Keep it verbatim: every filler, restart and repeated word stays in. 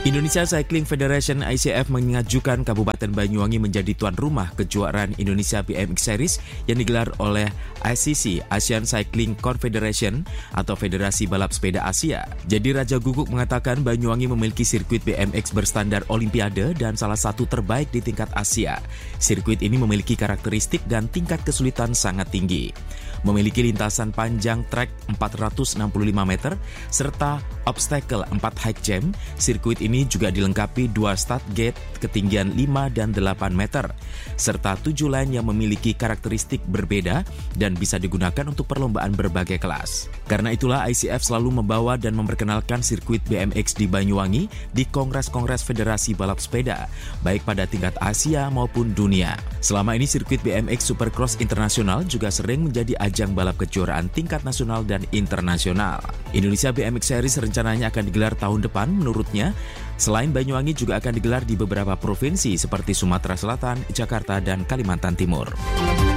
Indonesia Cycling Federation I C F mengajukan Kabupaten Banyuwangi menjadi tuan rumah kejuaraan Indonesia B M X Series yang digelar oleh A C C, Asian Cycling Confederation atau Federasi Balap Sepeda Asia. Jadi Raja Guguk mengatakan Banyuwangi memiliki sirkuit B M X berstandar Olimpiade dan salah satu terbaik di tingkat Asia. Sirkuit ini memiliki karakteristik dan tingkat kesulitan sangat tinggi. Memiliki lintasan panjang trek empat ratus enam puluh lima meter serta obstacle empat high jump. Sirkuit ini juga dilengkapi dua start gate ketinggian lima dan delapan meter serta tujuh lane yang memiliki karakteristik berbeda dan bisa digunakan untuk perlombaan berbagai kelas. Karena itulah I C F selalu membawa dan memperkenalkan sirkuit B M X di Banyuwangi di kongres-kongres Federasi Balap Sepeda, baik pada tingkat Asia maupun dunia. Selama ini sirkuit B M X Supercross Internasional juga sering menjadi ajang balap kejuaraan tingkat nasional dan internasional. Indonesia B M X Series rencananya akan digelar tahun depan menurutnya. Selain Banyuwangi juga akan digelar di beberapa provinsi seperti Sumatera Selatan, Jakarta, dan Kalimantan Timur.